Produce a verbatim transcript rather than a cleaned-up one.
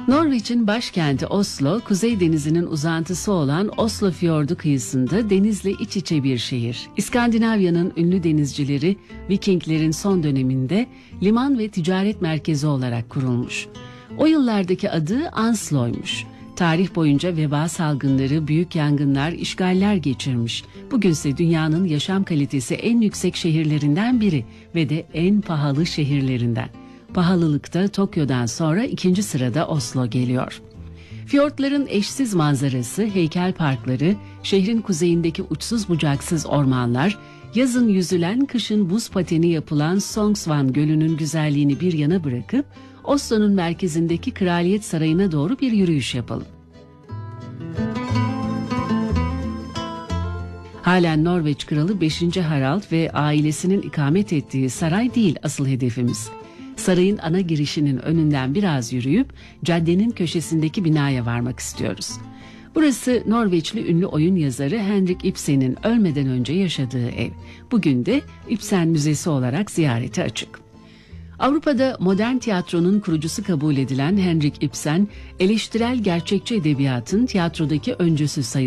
Norveç'in başkenti Oslo, Kuzey Denizi'nin uzantısı olan Oslo Fiyordu kıyısında denizle iç içe bir şehir. İskandinavya'nın ünlü denizcileri, Vikinglerin son döneminde liman ve ticaret merkezi olarak kurulmuş. O yıllardaki adı Anslo'ymuş. Tarih boyunca veba salgınları, büyük yangınlar, işgaller geçirmiş. Bugünse dünyanın yaşam kalitesi en yüksek şehirlerinden biri ve de en pahalı şehirlerinden. Pahalılıkta Tokyo'dan sonra ikinci sırada Oslo geliyor. Fiyortların eşsiz manzarası, heykel parkları, şehrin kuzeyindeki uçsuz bucaksız ormanlar, yazın yüzülen, kışın buz pateni yapılan Sognsvann Gölü'nün güzelliğini bir yana bırakıp Oslo'nun merkezindeki Kraliyet Sarayı'na doğru bir yürüyüş yapalım. Halen Norveç Kralı beşinci Harald ve ailesinin ikamet ettiği saray değil asıl hedefimiz. Sarayın ana girişinin önünden biraz yürüyüp caddenin köşesindeki binaya varmak istiyoruz. Burası Norveçli ünlü oyun yazarı Henrik Ibsen'in ölmeden önce yaşadığı ev. Bugün de Ibsen Müzesi olarak ziyarete açık. Avrupa'da modern tiyatronun kurucusu kabul edilen Henrik Ibsen, eleştirel gerçekçi edebiyatın tiyatrodaki öncüsü sayılır.